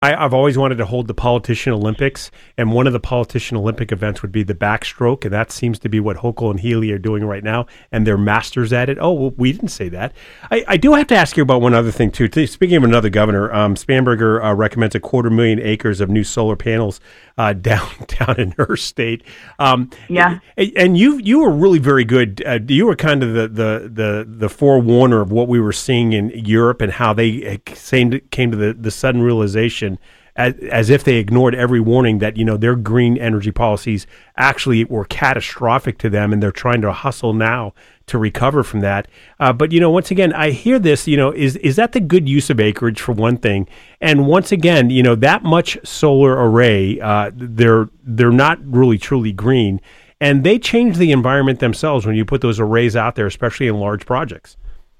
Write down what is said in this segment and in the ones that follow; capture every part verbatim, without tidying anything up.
I, I've always wanted to hold the Politician Olympics, and one of the Politician Olympic events would be the backstroke, and that seems to be what Hochul and Healy are doing right now, and they're masters at it. Oh, well, we didn't say that. I, I do have to ask you about one other thing, too. Speaking of another governor, um, Spanberger uh, recommends a quarter million acres of new solar panels uh, down down in her state. Um, yeah. And, and you you were really very good. Uh, you were kind of the, the, the, the forewarner of what we were seeing in Europe and how they came to, came to the, the sudden realization As, as if they ignored every warning that, you know, their green energy policies actually were catastrophic to them, and they're trying to hustle now to recover from that. Uh, but, you know, once again, I hear this, you know, is is that the good use of acreage for one thing? And once again, you know, that much solar array, uh, they're they're not really truly green, and they change the environment themselves when you put those arrays out there, especially in large projects.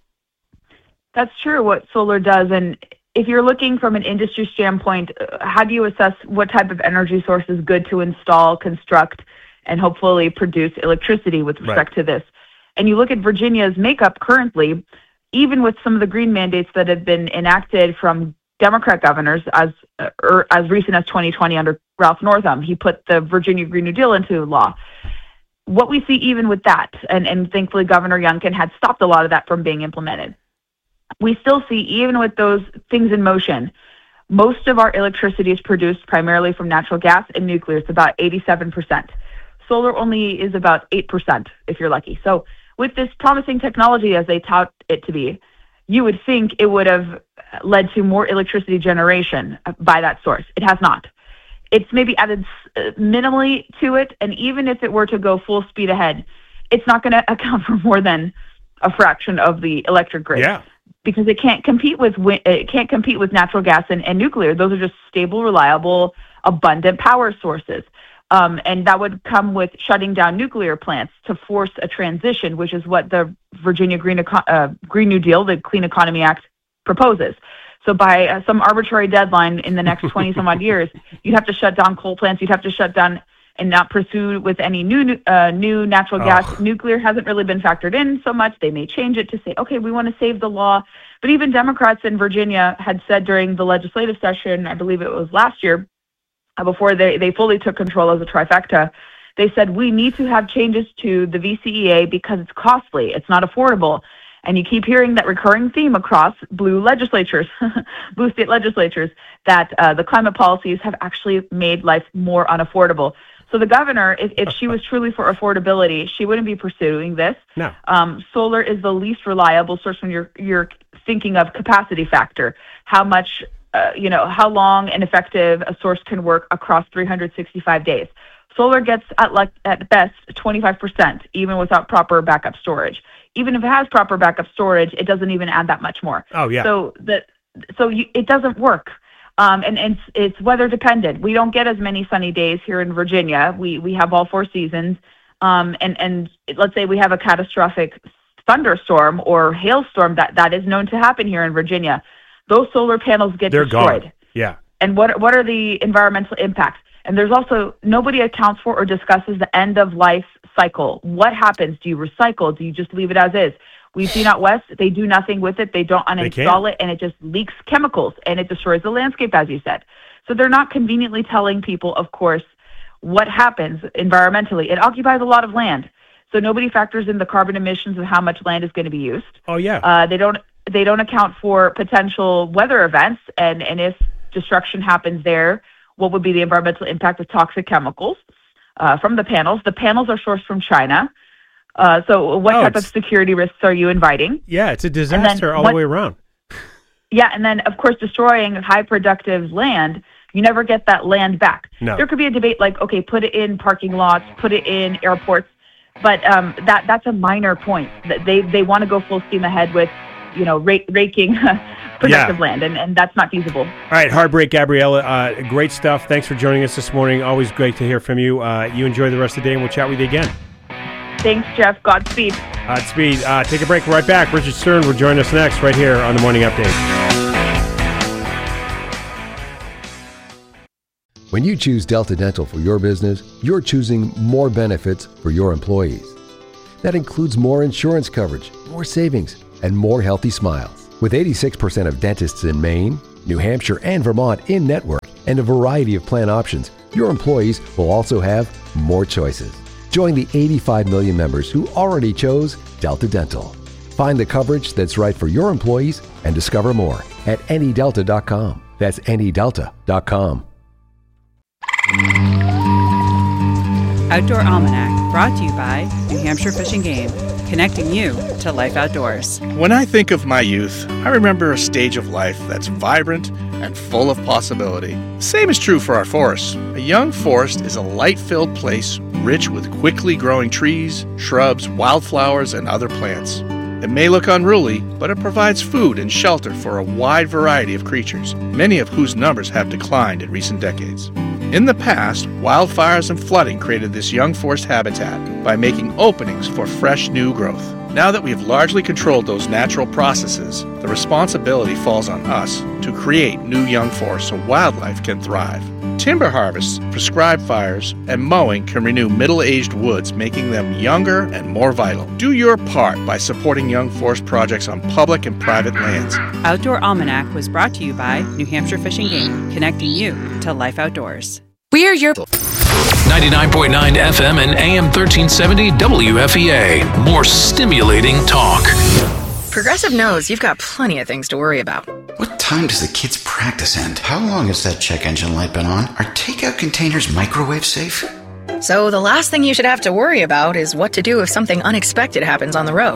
That's true, what solar does, and if you're looking from an industry standpoint, how do you assess what type of energy source is good to install, construct, and hopefully produce electricity with respect right. to this? And you look at Virginia's makeup currently, even with some of the green mandates that have been enacted from Democrat governors as uh, er, as recent as twenty twenty under Ralph Northam. He put the Virginia Green New Deal into law. What we see even with that, and, and thankfully Governor Youngkin had stopped a lot of that from being implemented. We still see, even with those things in motion, most of our electricity is produced primarily from natural gas and nuclear. It's about eighty-seven percent. Solar only is about eight percent, if you're lucky. So with this promising technology, as they tout it to be, you would think it would have led to more electricity generation by that source. It has not. It's maybe added minimally to it, and even if it were to go full speed ahead, it's not going to account for more than a fraction of the electric grid. Yeah. Because it can't compete with it can't compete with natural gas and, and nuclear. Those are just stable, reliable, abundant power sources, um, and that would come with shutting down nuclear plants to force a transition, which is what the Virginia Green Eco- uh, Green New Deal, the Clean Economy Act, proposes. So by uh, some arbitrary deadline in the next twenty some odd years, you'd have to shut down coal plants. You'd have to shut down and not pursue with any new uh, new natural gas. Oh. Nuclear hasn't really been factored in so much. They may change it to say, okay, we want to save the law. But even Democrats in Virginia had said during the legislative session, I believe it was last year, uh, before they, they fully took control as a trifecta, they said, we need to have changes to the V C E A because it's costly. It's not affordable. And you keep hearing that recurring theme across blue legislatures, blue state legislatures, that uh, the climate policies have actually made life more unaffordable. So the governor, if, if she was truly for affordability, she wouldn't be pursuing this. No. Um, solar is the least reliable source when you're you're thinking of capacity factor, how much, uh, you know, how long and effective a source can work across three hundred sixty-five days. Solar gets at like at best twenty-five percent, even without proper backup storage. Even if it has proper backup storage, it doesn't even add that much more. Oh yeah. So that so you, it doesn't work. Um, and, and it's, it's weather dependent. We don't get as many sunny days here in Virginia. We we have all four seasons. Um, and, and let's say we have a catastrophic thunderstorm or hailstorm that, that is known to happen here in Virginia. Those solar panels get They're destroyed. Gone. Yeah. And what what are the environmental impacts? And there's also, nobody accounts for or discusses the end of life cycle. What happens? Do you recycle? Do you just leave it as is? We've seen out west, they do nothing with it. They don't uninstall it, and it just leaks chemicals, and it destroys the landscape, as you said. So they're not conveniently telling people, of course, what happens environmentally. It occupies a lot of land, so nobody factors in the carbon emissions of how much land is going to be used. Oh, yeah. Uh, they don't they don't account for potential weather events, and, and if destruction happens there, what would be the environmental impact of toxic chemicals uh, from the panels? The panels are sourced from China. Uh, so what oh, type of security risks are you inviting? Yeah, it's a disaster all what, the way around. Yeah, and then, of course, destroying high productive land, you never get that land back. No. There could be a debate like, okay, put it in parking lots, put it in airports, but um, that that's a minor point. They they want to go full steam ahead with, you know, rake, raking productive yeah. land, and, and that's not feasible. All right, Heartbreak, Gabriella, uh, great stuff. Thanks for joining us this morning. Always great to hear from you. Uh, you enjoy the rest of the day, and we'll chat with you again. Thanks, Jeff. Godspeed. Godspeed. Uh, take a break. Right back. Richard Stern will join us next right here on the Morning Update. When you choose Delta Dental for your business, you're choosing more benefits for your employees. That includes more insurance coverage, more savings, and more healthy smiles. With eighty-six percent of dentists in Maine, New Hampshire, and Vermont in network, and a variety of plan options, your employees will also have more choices. Join the eighty-five million members who already chose Delta Dental. Find the coverage that's right for your employees and discover more at any delta dot com. That's any delta dot com. Outdoor Almanac, brought to you by New Hampshire Fish and Game, connecting you to life outdoors. When I think of my youth, I remember a stage of life that's vibrant and full of possibility. The same is true for our forests. A young forest is a light-filled place rich with quickly growing trees, shrubs, wildflowers, and other plants. It may look unruly, but it provides food and shelter for a wide variety of creatures, many of whose numbers have declined in recent decades. In the past, wildfires and flooding created this young forest habitat by making openings for fresh new growth. Now that we have largely controlled those natural processes, the responsibility falls on us to create new young forests so wildlife can thrive. Timber harvests, prescribed fires, and mowing can renew middle-aged woods, making them younger and more vital. Do your part by supporting young forest projects on public and private lands. Outdoor Almanac was brought to you by New Hampshire Fish and Game, connecting you to life outdoors. We're your ninety-nine point nine F M and A M thirteen seventy W F E A. More stimulating talk. Progressive knows you've got plenty of things to worry about. What time does the kids' practice end? How long has that check engine light been on? Are takeout containers microwave safe? So the last thing you should have to worry about is what to do if something unexpected happens on the road.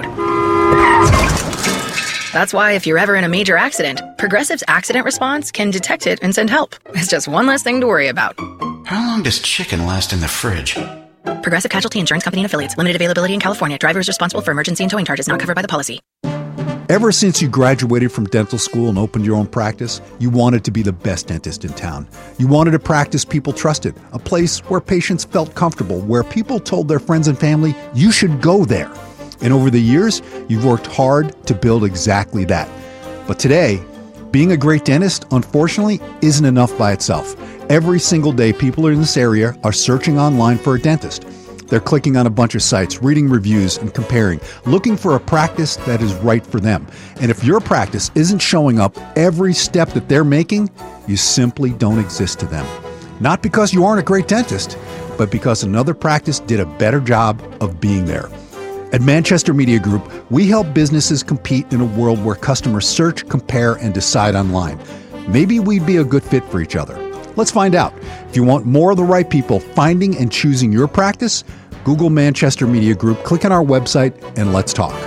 That's why if you're ever in a major accident, Progressive's accident response can detect it and send help. It's just one less thing to worry about. How long does chicken last in the fridge? Progressive Casualty Insurance Company and Affiliates. Limited availability in California. Driver is responsible for emergency and towing charges not covered by the policy. Ever since you graduated from dental school and opened your own practice, you wanted to be the best dentist in town. You wanted a practice people trusted, a place where patients felt comfortable, where people told their friends and family, you should go there. And over the years, you've worked hard to build exactly that. But today, being a great dentist, unfortunately, isn't enough by itself. Every single day, people in this area are searching online for a dentist. They're clicking on a bunch of sites, reading reviews and comparing, looking for a practice that is right for them. And if your practice isn't showing up every step that they're making, you simply don't exist to them. Not because you aren't a great dentist, but because another practice did a better job of being there. At Manchester Media Group, we help businesses compete in a world where customers search, compare, and decide online. Maybe we'd be a good fit for each other. Let's find out. If you want more of the right people finding and choosing your practice, Google Manchester Media Group, click on our website, and let's talk.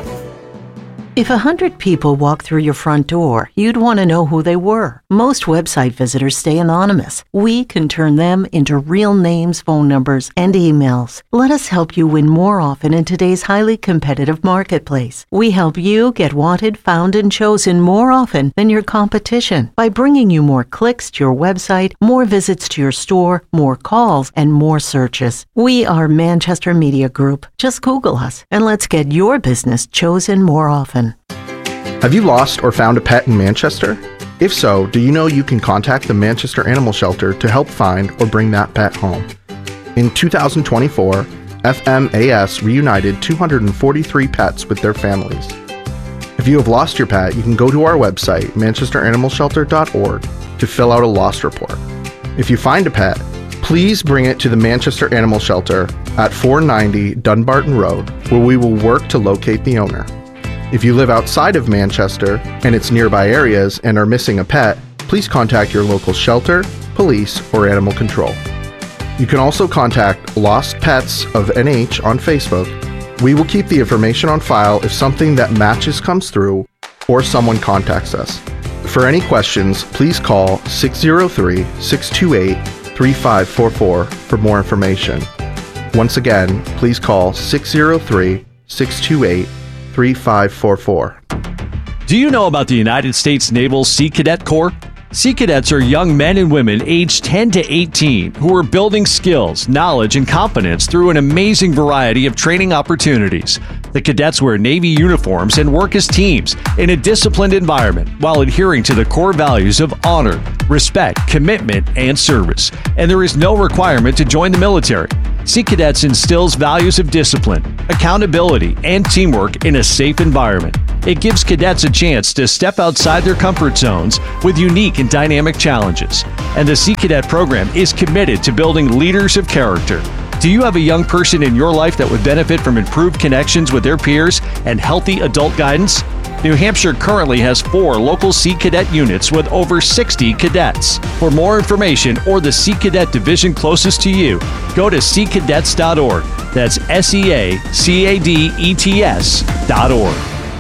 If a hundred people walk through your front door, you'd want to know who they were. Most website visitors stay anonymous. We can turn them into real names, phone numbers, and emails. Let us help you win more often in today's highly competitive marketplace. We help you get wanted, found, and chosen more often than your competition by bringing you more clicks to your website, more visits to your store, more calls, and more searches. We are Manchester Media Group. Just Google us and let's get your business chosen more often. Have you lost or found a pet in Manchester? If so, do you know you can contact the Manchester Animal Shelter to help find or bring that pet home? In two thousand twenty-four, F M A S reunited two hundred forty-three pets with their families. If you have lost your pet, you can go to our website, manchester animal shelter dot org, to fill out a lost report. If you find a pet, please bring it to the Manchester Animal Shelter at four ninety Dunbarton Road, where we will work to locate the owner. If you live outside of Manchester and its nearby areas and are missing a pet, please contact your local shelter, police, or animal control. You can also contact Lost Pets of N H on Facebook. We will keep the information on file if something that matches comes through or someone contacts us. For any questions, please call six oh three, six two eight, three five four four for more information. Once again, please call six oh three, six two eight, three five four four. Do you know about the United States Naval Sea Cadet Corps? Sea Cadets are young men and women aged ten to eighteen who are building skills, knowledge, and confidence through an amazing variety of training opportunities. The cadets wear Navy uniforms and work as teams in a disciplined environment while adhering to the core values of honor, respect, commitment, and service. And there is no requirement to join the military. Sea Cadets instills values of discipline, accountability, and teamwork in a safe environment. It gives cadets a chance to step outside their comfort zones with unique and dynamic challenges. And the Sea Cadet program is committed to building leaders of character. Do you have a young person in your life that would benefit from improved connections with their peers and healthy adult guidance? New Hampshire currently has four local Sea Cadet units with over sixty cadets. For more information or the Sea Cadet division closest to you, go to sea cadets dot org. That's S E A C A D E T S dot org.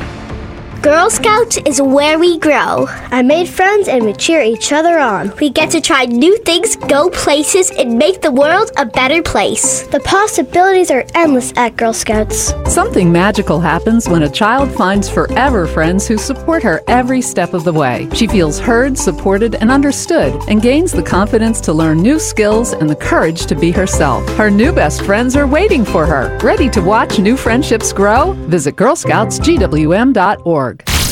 Girl Scouts is where we grow. I made friends and we cheer each other on. We get to try new things, go places, and make the world a better place. The possibilities are endless at Girl Scouts. Something magical happens when a child finds forever friends who support her every step of the way. She feels heard, supported, and understood, and gains the confidence to learn new skills and the courage to be herself. Her new best friends are waiting for her. Ready to watch new friendships grow? Visit girl scouts g w m dot org.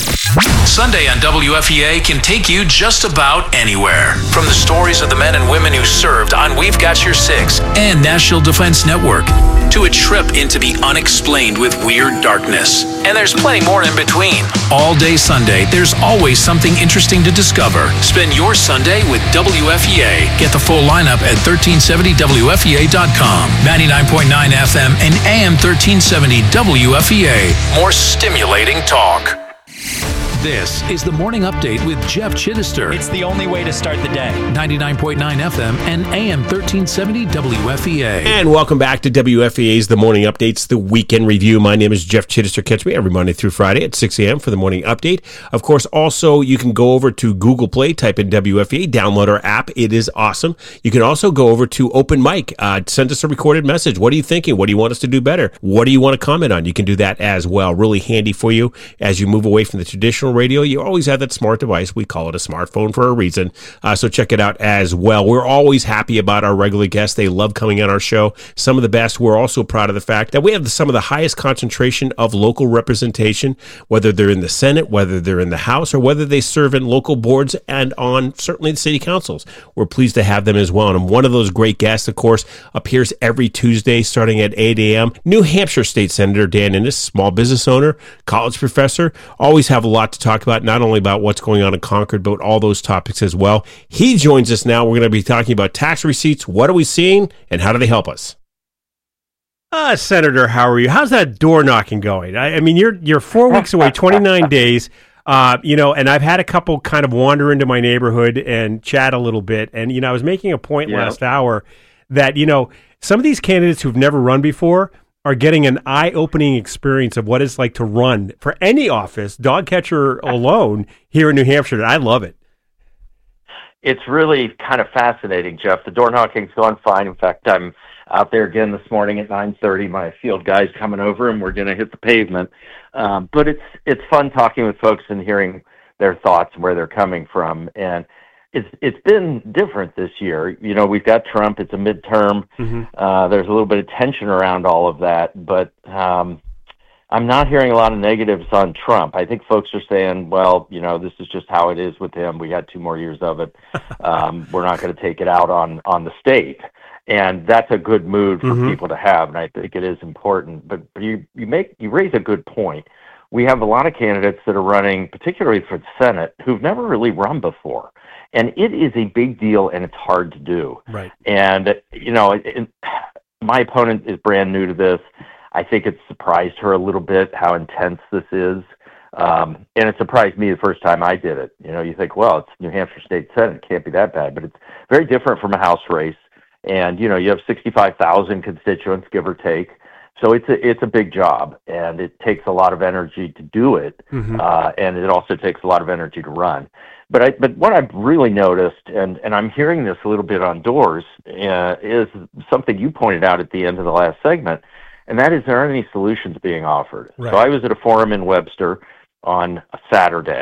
Sunday on W F E A can take you just about anywhere. From the stories of the men and women who served on We've Got Your Six and National Defense Network, to a trip into the unexplained with Weird Darkness. And there's plenty more in between. All day Sunday, there's always something interesting to discover. Spend your Sunday with W F E A. Get the full lineup at thirteen seventy W F E A dot com, ninety-nine point nine F M and A M thirteen seventy W F E A. More stimulating talk. This is the Morning Update with Jeff Chittister. It's the only way to start the day. ninety-nine point nine F M and A M thirteen seventy W F E A. And welcome back to W F E A's The Morning Updates, the Weekend Review. My name is Jeff Chittister. Catch me every Monday through Friday at six a.m. for the Morning Update. Of course, also, you can go over to Google Play, type in W F E A, download our app. It is awesome. You can also go over to Open Mic. Uh, send us a recorded message. What are you thinking? What do you want us to do better? What do you want to comment on? You can do that as well. Really handy for you as you move away from the traditional radio. You always have that smart device. We call it a smartphone for a reason. Uh, so check it out as well. We're always happy about our regular guests. They love coming on our show. Some of the best. We're also proud of the fact that we have some of the highest concentration of local representation, whether they're in the Senate, whether they're in the House, or whether they serve in local boards and on certainly the city councils. We're pleased to have them as well. And one of those great guests, of course, appears every Tuesday starting at eight a.m. New Hampshire State Senator Dan Innes, small business owner, college professor, always have a lot to talk about, not only about what's going on in Concord, but all those topics as well. He joins us now. We're going to be talking about tax receipts. What are we seeing, and how do they help us? Uh, Senator, how are you? How's that door knocking going? I, I mean, you're you're four weeks away, twenty-nine days. Uh, you know, and I've had a couple kind of wander into my neighborhood and chat a little bit. And, you know, I was making a point yeah. last hour that, you know, some of these candidates who've never run before are getting an eye-opening experience of what it's like to run for any office, dog catcher alone, here in New Hampshire. I love it. It's really kind of fascinating, Jeff. The door knocking's gone fine. In fact, I'm out there again this morning at nine thirty. My field guy's coming over, and we're going to hit the pavement. Um, but it's it's fun talking with folks and hearing their thoughts and where they're coming from. And It's it's been different this year. You know, we've got Trump. It's a midterm. Mm-hmm. Uh, there's a little bit of tension around all of that, but um, I'm not hearing a lot of negatives on Trump. I think folks are saying, well, you know, this is just how it is with him. We had two more years of it. Um, we're not going to take it out on, on the state. And that's a good mood for mm-hmm. people to have, and I think it is important. But, but you, you make you raise a good point. We have a lot of candidates that are running, particularly for the Senate, who've never really run before. And it is a big deal, and it's hard to do. Right. And, you know, it, it, my opponent is brand new to this. I think it surprised her a little bit how intense this is. Um, and it surprised me the first time I did it. You know, you think, well, it's New Hampshire State Senate. It can't be that bad. But it's very different from a House race. And, you know, you have sixty-five thousand constituents, give or take. So it's a, it's a big job, and it takes a lot of energy to do it, mm-hmm. uh, and it also takes a lot of energy to run. But I, but what I've really noticed, and, and I'm hearing this a little bit on doors, uh, is something you pointed out at the end of the last segment, and that is there aren't any solutions being offered. Right. So I was at a forum in Webster on a Saturday,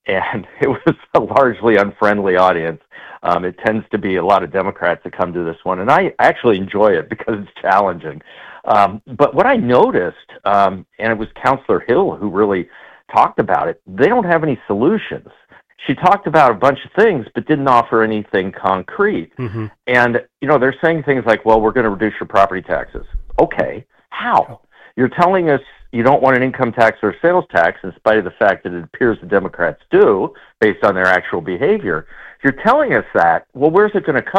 and it was a largely unfriendly audience. Um, it tends to be a lot of Democrats that come to this one, and I actually enjoy it because it's challenging. Um, but what I noticed, um, and it was Counselor Hill who really talked about it, they don't have any solutions. She talked about a bunch of things, but didn't offer anything concrete. Mm-hmm. And, you know, they're saying things like, well, we're going to reduce your property taxes. Okay, how? You're telling us you don't want an income tax or a sales tax, in spite of the fact that it appears the Democrats do, based on their actual behavior. You're telling us that. Well, where's it going to